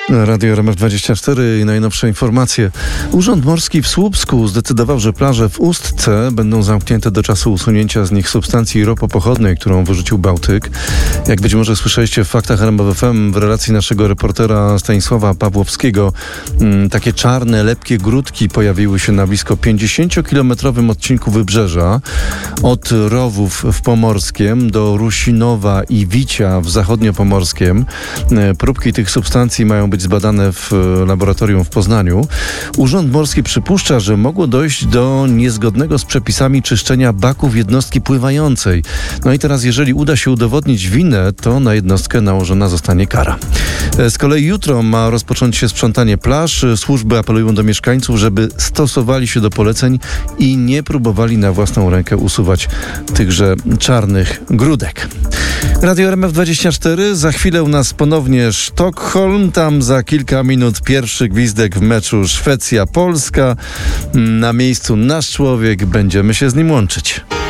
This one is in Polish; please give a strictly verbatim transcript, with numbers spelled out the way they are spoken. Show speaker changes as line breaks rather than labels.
Radio R M F dwadzieścia cztery i najnowsze informacje. Urząd Morski w Słupsku zdecydował, że plaże w Ustce będą zamknięte do czasu usunięcia z nich substancji ropopochodnej, którą wyrzucił Bałtyk. Jak być może słyszeliście w Faktach R M F F M w relacji naszego reportera Stanisława Pawłowskiego, m, takie czarne, lepkie grudki pojawiły się na blisko pięćdziesięciokilometrowym odcinku wybrzeża od Rowów w Pomorskiem do Rusinowa i Wicia w Zachodniopomorskiem. E, próbki tych substancji mają być zbadane w laboratorium w Poznaniu. Urząd Morski przypuszcza, że mogło dojść do niezgodnego z przepisami czyszczenia baków jednostki pływającej. No i teraz, jeżeli uda się udowodnić winę, to na jednostkę nałożona zostanie kara. Z kolei jutro ma rozpocząć się sprzątanie plaż. Służby apelują do mieszkańców, żeby stosowali się do poleceń i nie próbowali na własną rękę usuwać tychże czarnych grudek. Radio R M F dwadzieścia cztery. Za chwilę u nas ponownie Sztokholm. Tam za kilka minut pierwszy gwizdek w meczu Szwecja-Polska. Na miejscu nasz człowiek. Będziemy się z nim łączyć.